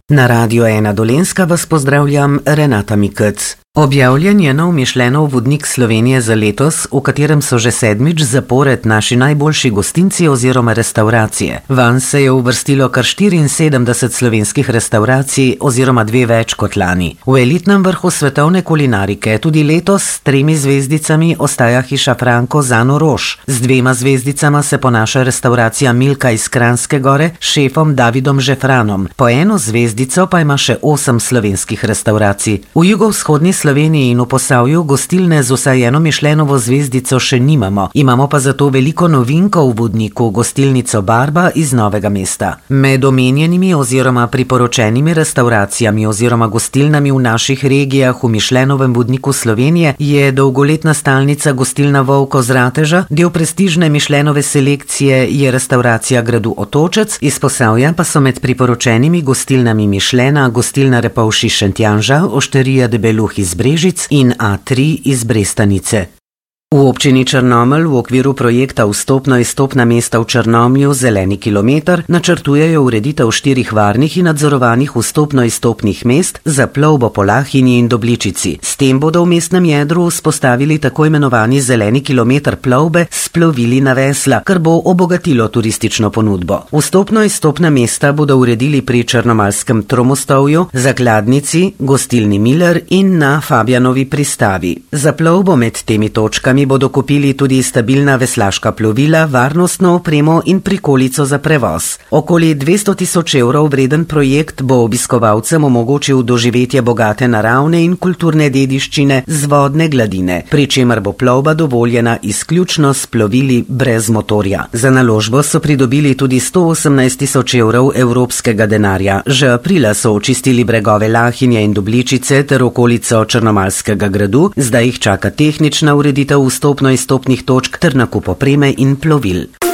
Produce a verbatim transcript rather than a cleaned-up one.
Na Radiu ena Dolenjska vas pozdravljam, Renata Mikec. Objavljen je nov Michelinov vodnik Slovenije za letos, v katerem so že sedmič zapored naši najboljši gostinci oziroma restauracije. Vanj se je uvrstilo kar štiriinsedemdeset slovenskih restauracij oziroma dve več kot lani. V elitnem vrhu svetovne kulinarike tudi letos s tremi zvezdicami ostaja hiša Franko Zano Roš. Z dvema zvezdicama se ponaša restauracija Milka iz Kranjske Gore s šefom Davidom Žefranom. Po eno zvezdico pa ima še osem slovenskih restauracij. V jugovzhodni Sloveniji in v Posavju gostilne z vsaj eno Michelinovo zvezdico še nimamo. Imamo pa zato veliko novinko v vodniku, gostilnico Barba iz Novega mesta. Med omenjenimi oziroma priporočenimi restauracijami oziroma gostilnami v naših regijah v Michelinovem vodniku Slovenije je dolgoletna stalnica gostilna Volko z Rateža, del prestižne Michelinove selekcije je restauracija gradu Otočec, iz Posavja pa so med priporočenimi gostilnami Michelina gostilna Repovši Šentjanža, Ošterija Debeluh iz Brežic in A tri iz Brestanice. V občini Črnomelj v okviru projekta Vstopno-izstopna mesta v Črnomlju Zeleni kilometer načrtujejo ureditev štirih varnih in nadzorovanih vstopno-izstopnih mest za plovbo po Lahinji in Dobličici. S tem bodo v mestnem jedru vzpostavili tako imenovani zeleni kilometer plovbe s plovili na vesla, kar bo obogatilo turistično ponudbo. Vstopno-izstopna mesta bodo uredili pri Črnomaljskem Tromostovju, Zakladnici, gostilni Miller in na Fabjanovi pristavi. Za plovbo med temi točkami bodo kupili tudi stabilna veslaška plovila, varnostno opremo in prikolico za prevoz. Okoli dvesto tisoč evrov vreden projekt bo obiskovalcem omogočil doživetje bogate naravne in kulturne dediščine z vodne gladine, pri čemer bo plovba dovoljena izključno s plovili brez motorja. Za naložbo so pridobili tudi sto osemnajst tisoč evrov evropskega denarja. Že aprila so očistili bregove Lahinje in Dobličice ter okolico Črnomaljskega gradu, zdaj jih čaka tehnična ureditev vstopno-izstopnih točk ter nakup opreme in plovil.